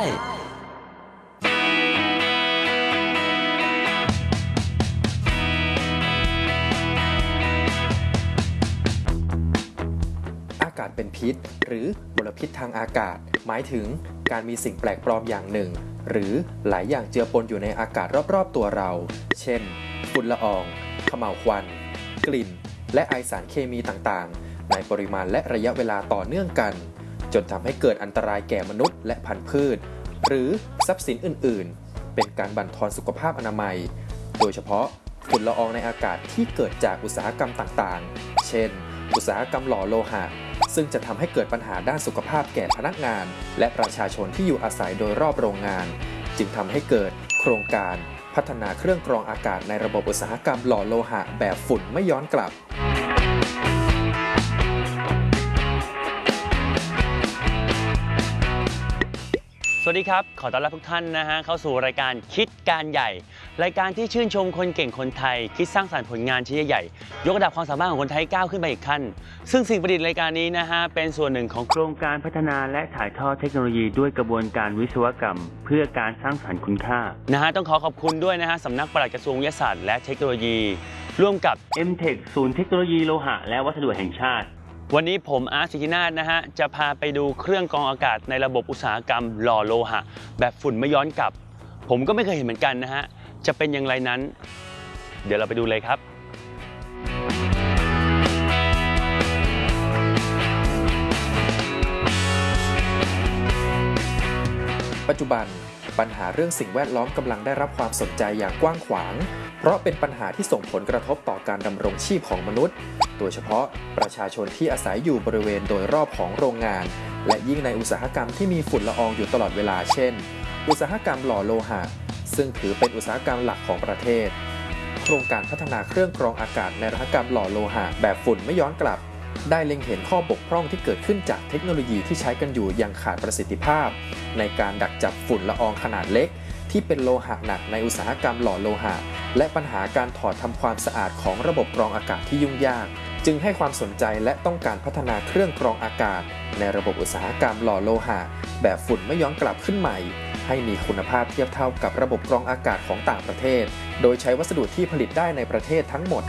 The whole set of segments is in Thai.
อากาศเป็นพิษหรือมลพิษทางอากาศหมายถึงการมีสิ่งแปลกปลอมอย่างหนึ่งหรือหลายอย่างเจือปนอยู่ในอากาศรอบๆตัวเราเช่นฝุ่นละอองเขม่าวควันกลิ่นและไอสารเคมีต่างๆในปริมาณและระยะเวลาต่อเนื่องกันจนทำให้เกิดอันตรายแก่มนุษย์และพันธุ์พืชหรือทรัพย์สินอื่นๆเป็นการบั่นทอนสุขภาพอนามัยโดยเฉพาะฝุ่นละอองในอากาศที่เกิดจากอุตสาหกรรมต่างๆเช่นอุตสาหกรรมหล่อโลหะซึ่งจะทำให้เกิดปัญหาด้านสุขภาพแก่พนักงานและประชาชนที่อยู่อาศัยโดยรอบโรงงานจึงทำให้เกิดโครงการพัฒนาเครื่องกรองอากาศในระบบอุตสาหกรรมหล่อโลหะแบบฝุ่นไม่ย้อนกลับสวัสดีครับขอต้อนรับทุกท่านเข้าสู่รายการคิดการใหญ่รายการที่ชื่นชมคนเก่งคนไทยคิดสร้างสรรค์ผลงานชิ้นใหญ่ยกระดับความสามารถของคนไทยก้าวขึ้นไปอีกขั้นซึ่งสิ่งประดิษฐ์รายการนี้เป็นส่วนหนึ่งของโครงการพัฒนาและถ่ายทอดเทคโนโลยีด้วยกระบวนการวิศวกรรมเพื่อการสร้างสรรค์คุณค่าต้องขอบคุณด้วยสำนักปลัดกระทรวงวิทยาศาสตร์และเทคโนโลยีร่วมกับ M-Tech ศูนย์เทคโนโลยีโลหะและวัสดุแห่งชาติวันนี้ผมอาร์ต สิทธินาถจะพาไปดูเครื่องกรองอากาศในระบบอุตสาหกรรมหล่อโลหะแบบฝุ่นไม่ย้อนกลับผมก็ไม่เคยเห็นเหมือนกันจะเป็นอย่างไรนั้นเดี๋ยวเราไปดูเลยครับปัจจุบันปัญหาเรื่องสิ่งแวดล้อมกำลังได้รับความสนใจอย่างกว้างขวางเพราะเป็นปัญหาที่ส่งผลกระทบต่อการดำรงชีพของมนุษย์โดยเฉพาะประชาชนที่อาศัยอยู่บริเวณโดยรอบของโรงงานและยิ่งในอุตสาหกรรมที่มีฝุ่นละอองอยู่ตลอดเวลาเช่นอุตสาหกรรมหล่อโลหะซึ่งถือเป็นอุตสาหกรรมหลักของประเทศโครงการพัฒนาเครื่องกรองอากาศในอุตสาหกรรมหล่อโลหะแบบฝุ่นไม่ย้อนกลับได้เล็งเห็นข้อบกพร่องที่เกิดขึ้นจากเทคโนโลยีที่ใช้กันอยู่อย่างขาดประสิทธิภาพในการดักจับฝุ่นละอองขนาดเล็กที่เป็นโลหะหนักในอุตสาหกรรมหล่อโลหะและปัญหาการถอดทำความสะอาดของระบบกรองอากาศที่ยุ่งยากจึงให้ความสนใจและต้องการพัฒนาเครื่องกรองอากาศในระบบอุตสาหกรรมหล่อโลหะแบบฝุ่นไม่ย้อนกลับขึ้นใหม่ให้มีคุณภาพเทียบเท่ากับระบบกรองอากาศของต่างประเทศโดยใช้วัสดุที่ผลิตได้ในประเทศทั้งหมด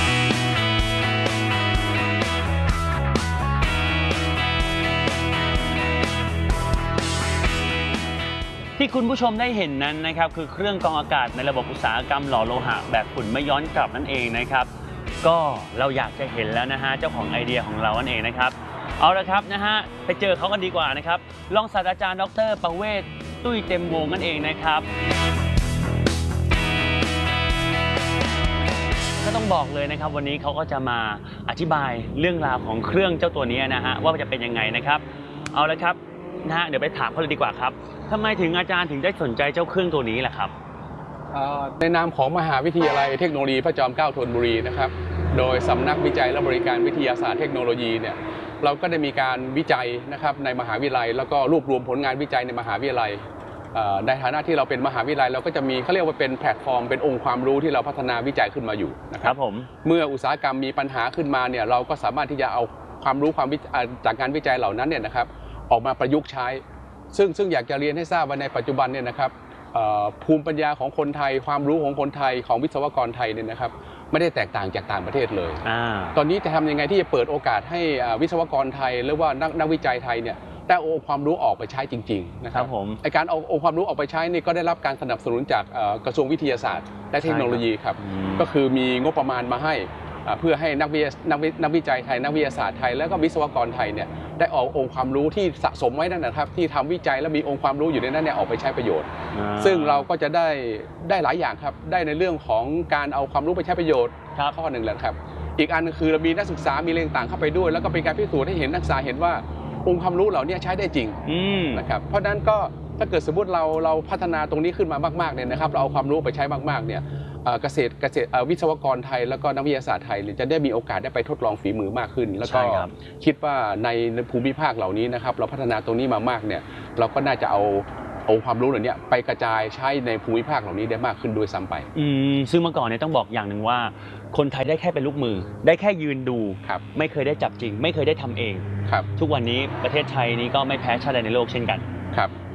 ที่คุณผู้ชมได้เห็นนั้นคือเครื่องกรองอากาศในระบบอุตสาหกรรมหล่อโลหะแบบฝุ่นไม่ย้อนกลับนั่นเองก็เราอยากจะเห็นแล้วเจ้าของไอเดียของเรานั่นเองเอาละครับไปเจอเขากันดีกว่ารองศาสตราจารย์ดร.ประเวศตุ้ยเต็มวงนั่นเองก็ต้องบอกเลยวันนี้เขาก็จะมาอธิบายเรื่องราวของเครื่องเจ้าตัวนี้ว่าจะเป็นยังไงเอาละครับเดี๋ยวไปถามเขาเลยดีกว่าครับทำไมถึงอาจารย์ถึงได้สนใจเจ้าเครื่องตัวนี้ล่ะครับในนามของมหาวิทยาลัยเทคโนโลยีพระจอมเกล้าธนบุรีโดยสำนักวิจัยและบริการวิทยาศาสตร์เทคโนโลยีเนี่ยเราก็ได้มีการวิจัยในมหาวิทยาลัยแล้วก็รวบรวมผลงานวิจัยในมหาวิทยาลัยในฐานะที่เราเป็นมหาวิทยาลัยเราก็จะมีเขาเรียกว่าเป็นแพลตฟอร์มเป็นองค์ความรู้ที่เราพัฒนาวิจัยขึ้นมาอยู่นะครับผมเมื่ออุตสาหกรรมมีปัญหาขึ้นมาเนี่ยเราก็สามารถที่จะเอาความรู้จากการวิจัยเหล่านั้นเนี่ยออกมาประยุกต์ใช้ซึ่งอยากจะเรียนให้ทราบว่าในปัจจุบันเนี่ยภูมิปัญญาของคนไทยความรู้ของคนไทยของวิศวกรไทยเนี่ยไม่ได้แตกต่างจากต่างประเทศเลยตอนนี้จะทำยังไงที่จะเปิดโอกาสให้วิศวกรไทยหรือว่านักวิจัยไทยเนี่ยได้เอาองค์ความรู้ออกไปใช้จริงๆนะครับไอการเอาองค์ความรู้ออกไปใช้นี่ก็ได้รับการสนับสนุนจากกระทรวงวิทยาศาสตร์และเทคโนโลยีครับก็คือมีงบประมาณมาให้เพื่อให้นักวิจัยไทยนักวิทยาศาสตร์ไทยแล้วก็วิศวกรไทยเนี่ยได้เอาองค์ความรู้ที่สะสมไว้นั่นนะครับที่ทำวิจัยและมีองค์ความรู้อยู่ในนั้นเนี่ยออกไปใช้ประโยชน์ซึ่งเราก็จะได้หลายอย่างครับได้ในเรื่องของการเอาความรู้ไปใช้ประโยชน์ข้อหนึ่งแหละครับอีกอันคือเรามีนักศึกษามีเรื่องต่างเข้าไปด้วยแล้วก็เป็นการพิสูจน์ให้เห็นนักศึกษาเห็นว่าองค์ความรู้เหล่านี้ใช้ได้จริงนะครับเพราะนั้นก็ถ้าเกิดสมมติเราพัฒนาตรงนี้ขึ้นมามากๆเนี่ยนะครับเราเอาความรู้ไปใช้มากๆเนี่ยเกษตรวิศวกรไทยแล้วก็นักวิทยาศาสตร์ไทยจะได้มีโอกาสได้ไปทดลองฝีมือมากขึ้นแล้วก็คิดว่าในภูมิภาคเหล่านี้นะครับเราพัฒนาตรงนี้มามากเนี่ยเราก็น่าจะเอาองค์ความรู้เหล่านี้ไปกระจายใช้ในภูมิภาคเหล่านี้ได้มากขึ้นด้วยซ้ำไปซึ่งเมื่อก่อนเนี่ยต้องบอกอย่างหนึ่งว่าคนไทยได้แค่เป็นลูกมือได้แค่ยืนดูไม่เคยได้จับจริงไม่เคยได้ทำเองทุกวันนี้ประเทศไทยนี้ก็ไม่แพ้ชาติใดในโลกเช่นกัน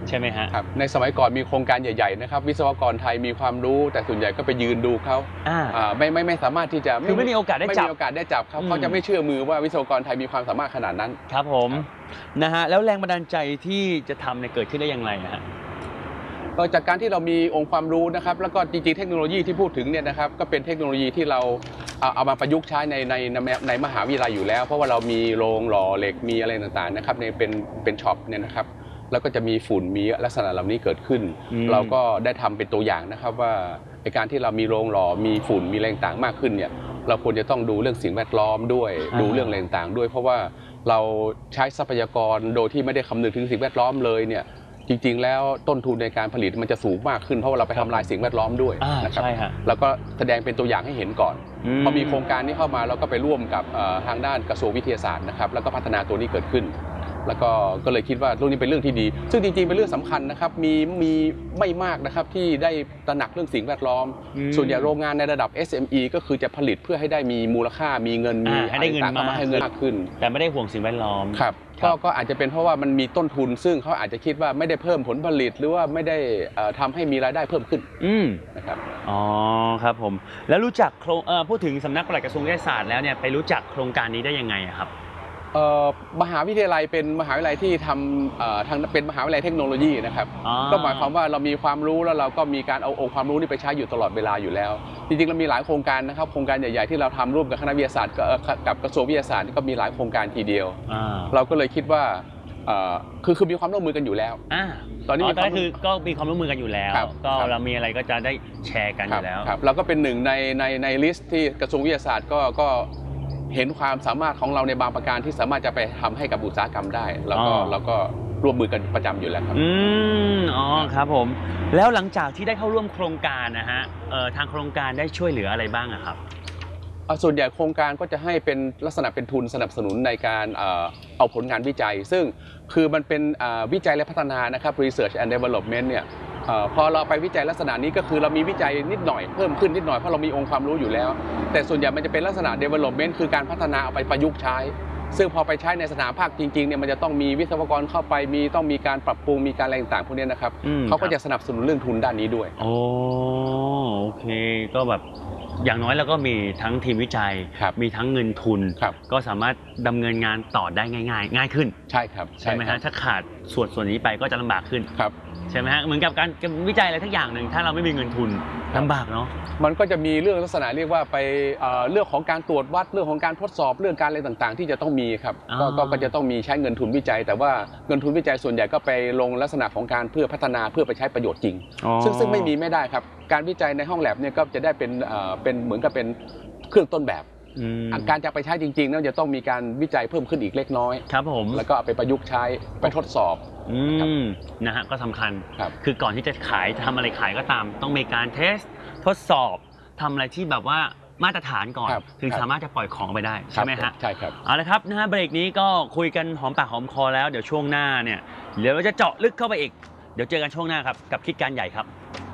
ใช่ไหมฮะครับในสมัยก่อนมีโครงการใหญ่ๆนะครับวิศวกรไทยมีความรู้แต่ส่วนใหญ่ก็ไปยืนดูเขาไม่สามารถที่จะคือไม่มีโอกาสได้จับเขาจะไม่เชื่อมือว่าวิศวกรไทยมีความสามารถขนาดนั้นครับผมนะฮะแล้วแรงบันดาลใจที่จะทำเนี่ยเกิดขึ้นได้อย่างไรฮะจากการที่เรามีองค์ความรู้นะครับแล้วก็จริงๆเทคโนโลยีที่พูดถึงเนี่ยนะครับก็เป็นเทคโนโลยีที่เราเอามาประยุกต์ใช้ในมหาวิทยาลัยอยู่แล้วเพราะว่าเรามีโรงหล่อเหล็กมีอะไรต่างๆนะครับในเป็นช็อปเนี่ยนะครับแล้วก็จะมีฝุ่นมีลักษณะเหล่านี้เกิดขึ้นเราก็ได้ทำเป็นตัวอย่างนะครับว่าในการที่เรามีโรงหล่อมีฝุ่นมีอะไรต่างๆมากขึ้นเนี่ยเราควรจะต้องดูเรื่องสิ่งแวดล้อมด้วยดูเรื่องอะไรต่างๆด้วยเพราะว่าเราใช้ทรัพยากรโดยที่ไม่ได้คำนึงถึงสิ่งแวดล้อมเลยเนี่ยจริงๆแล้วต้นทุนในการผลิตมันจะสูงมากขึ้นเพราะว่าเราไปทำลายสิ่งแวดล้อมด้วยนะครับแล้วก็แสดงเป็นตัวอย่างให้เห็นก่อนพอมีโครงการนี้เข้ามาเราก็ไปร่วมกับทางด้านกระทรวงวิทยาศาสตร์นะครับแล้วก็พัฒนาตัวนี้เกิดขึ้นแล้วก็เลยคิดว่าเรื่องนี้เป็นเรื่องที่ดีซึ่งจริงๆเป็นเรื่องสำคัญนะครับมีไม่มากนะครับที่ได้ตระหนักเรื่องสิ่งแวดล้อมส่วนใหญ่โรงงานในระดับ SME ก็คือจะผลิตเพื่อให้ได้มีมูลค่ามีเงินมีให้ได้เงินมากขึ้นแต่ไม่ได้ห่วงสิ่งแวดล้อมครับก็อาจจะเป็นเพราะว่ามันมีต้นทุนซึ่งเขาอาจจะคิดว่าไม่ได้เพิ่มผลผลิตหรือว่าไม่ได้ทำให้มีรายได้เพิ่มขึ้นนะครับอ๋อครับผมแล้วรู้จักพูดถึงสำนักปลัดกระทรวงวิทยาศาสตร์แล้วเนี่ยไปรู้จักโครงการนี้ได้ยังไงครับมหาวิทยาลัยเป็นมหาวิทยาลัยที่ทำเป็นมหาวิทยาลัยเทคโนโลยีนะครับก็หมายความว่าเรามีความรู้แล้วเราก็มีการเอาองค์ความรู้นี้ไปใช้อยู่ตลอดเวลาอยู่แล้วจริงๆเรามีหลายโครงการนะครับโครงการใหญ่ๆที่เราทำร่วมกับคณะวิทยาศาสตร์กับกระทรวงวิทยาศาสตร์ก็มีหลายโครงการทีเดียวเราก็เลยคิดว่าคือมีความร่วมมือกันอยู่แล้วตอนนี้คือก็มีความร่วมมือกันอยู่แล้วก็เรามีอะไรก็จะได้แชร์กันอยู่แล้วเราก็เป็นหนึ่งในลิสต์ที่กระทรวงวิทยาศาสตร์ก็เห็นความสามารถของเราในบางประการที่สามารถจะไปทำให้กับอุตสาหกรรมได้เราก็ร่วมมือกันประจำอยู่แล้วครับอ๋อครับผมแล้วหลังจากที่ได้เข้าร่วมโครงการนะฮะทางโครงการได้ช่วยเหลืออะไรบ้างครับส่วนใหญ่โครงการก็จะให้เป็นลักษณะเป็นทุนสนับสนุนในการเอาผลงานวิจัยซึ่งคือมันเป็นวิจัยและพัฒนานะครับ Research and Development เนี่ยพอเราไปวิจัยลักษณะนี้ก็คือเรามีวิจัยนิดหน่อยเพิ่มขึ้นนิดหน่อยเพราะเรามีองค์ความรู้อยู่แล้วแต่ส่วนใหญ่มันจะเป็นลักษณะ development คือการพัฒนาเอาไปประยุกต์ใช้ซึ่งพอไปใช้ในสนามภาคจริงๆเนี่ยมันจะต้องมีวิศวกรเข้าไปต้องมีการปรับปรุงมีการอะไรต่างๆพวกนี้นะครับเขาก็จะสนับสนุนเรื่องทุนด้านนี้ด้วยโอเคก็แบบอย่างน้อยแล้วก็มีทั้งทีมวิจัยมีทั้งเงินทุนก็สามารถดำเนินงานต่อได้ง่ายขึ้นใช่ครับใช่ไหมฮะถ้าขาดส่วนนี้ไปก็จะลำบากขึ้นใช่ไหมฮะเหมือนกับการวิจัยอะไรทั้งอย่างหนึ่งถ้าเราไม่มีเงินทุนลำบากเนาะมันก็จะมีเรื่องลักษณะเรียกว่าไปเรื่องของการตรวจวัดเรื่องของการทดสอบเรื่องการอะไรต่างๆที่จะต้องมีครับก็จะต้องมีใช้เงินทุนวิจัยแต่ว่าเงินทุนวิจัยส่วนใหญ่ก็ไปลงลักษณะของการเพื่อพัฒนาเพื่อไปใช้ประโยชน์จริงซึ่งไม่ได้ครับการวิจัยในห้องแลบเนี่ยก็จะได้เป็นเหมือนกับเป็นเครื่องต้นแบบการจะไปใช้จริงๆนั้นจะต้องมีการวิจัยเพิ่มขึ้นอีกเล็กน้อยครับผมแล้วก็เอาไปประยุกต์ใช้ไปทดสอบนะฮะก็สำคัญคือก่อนที่จะขายทำอะไรขายก็ตามต้องมีการเทสทดสอบทำอะไรที่แบบว่ามาตรฐานก่อนถึงสามารถจะปล่อยของไปได้ใช่ไหมฮะใช่ครับเอาละครับนะฮะเบรกนี้ก็คุยกันหอมปากหอมคอแล้วเดี๋ยวช่วงหน้าเนี่ยเดี๋ยวเราจะเจาะลึกเข้าไปอีกเดี๋ยวเจอกันช่วงหน้าครับกับคิดการใหญ่ครับ